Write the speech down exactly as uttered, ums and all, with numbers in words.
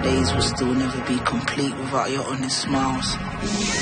days will still never be complete without your honest smiles.